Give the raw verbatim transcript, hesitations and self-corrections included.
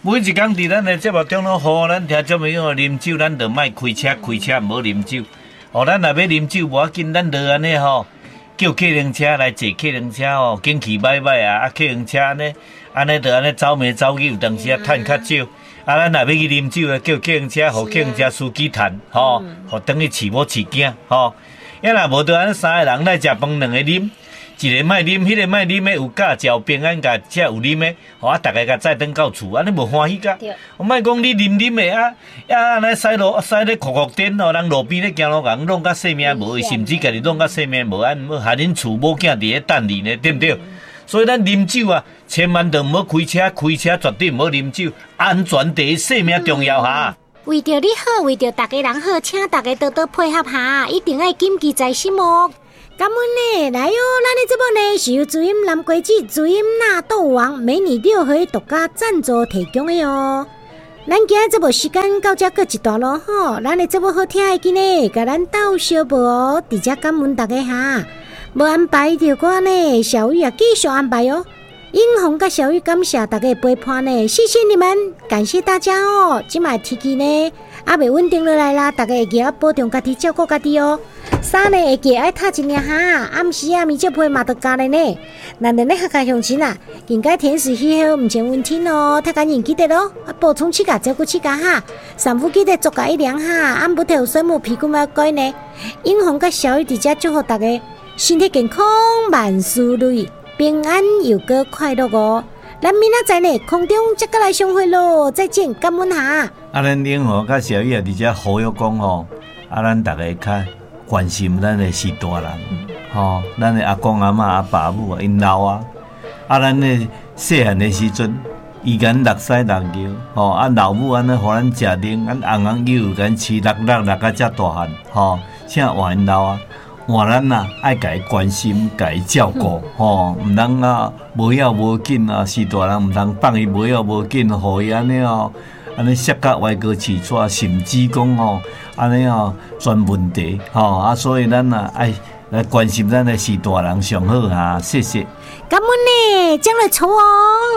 每一工伫咱的节目中拢呼咱听众朋友啉酒，咱就莫开车，开车唔好啉酒。哦，咱若要啉酒无要紧，咱就安尼吼，叫客人车来坐客人车吼，景气歹歹啊，啊客人车安尼，安尼就安尼走暝走去，有当时啊趁较少。啊，咱若要去啉酒啊，叫客人车，互客人车司机趁，吼，互等于饲某饲囝，吼。要若无就安尼三个人来食饭，两个啉。一个莫啉，迄个莫啉的有驾照平安驾，才有啉的，吼啊！大家甲载转到厝，安尼无欢喜甲。我莫讲你啉啉的啊，啊安尼驶路驶咧酷酷颠吼，人路边咧行路人弄甲性命无，甚至家己弄甲性命无，安要害恁厝某囝伫咧等你呢，对不对？所以咱啉酒啊，千万都毋好开车，开车绝对毋好啉酒，安全第一，性命重要哈。 为着你好，为着大家人好，请大家多多配合下，一定要谨记在心哦。感恩呢，来哟！咱的节目呢是由主音蓝龟子、主音纳豆王美女六合独家赞助提供的哦。咱今日节目时间到这过一段咯吼，咱的节目好听的记呢，甲咱斗小报哦，直接感恩大家哈。无安排着我呢，小玉也继续安排哦。英红甲小玉感谢大家的陪伴呢，谢谢你们，感谢大家哦。今摆天气呢，还未稳定落来啦，大家会记得保重家己，照顾家己哦。衫呢会记得爱套一领哈，暗时啊咪照配嘛都加咧呢。咱咱咧客家乡亲啊，应该天时气候唔前温天哦，太干人记得咯，啊补充气甲照顾气甲哈。衫裤记得足加一领哈，暗不头水母皮肤要改呢。英红甲小玉伫遮祝福大家身体健康，万事如意。平安又个快乐哦！咱明仔载呢，空中再过来相会咯，再见，感恩下。 啊，咱英和甲小玉啊，伫遮呼吁讲吼，啊，咱大家较关心咱的是大人，吼、哦，咱的阿公阿嬷阿爸母啊，因老啊，啊，咱的细汉的时阵，伊敢六屎六尿，吼、哦，啊，老母安尼互咱食奶，咱红红幼幼敢饲六六六甲遮大汉，吼、哦，请换因老啊。换咱呐，爱家关心，家照顾，吼、嗯，毋通啊无要无紧啊，是大人毋通放伊无要无紧，互伊安尼哦，安尼摔甲歪高起错，甚至讲吼，安尼哦全问题，吼、啊，所以咱呐爱来关心咱的是大人上好哈，谢谢。 感恩呢，将来错哦。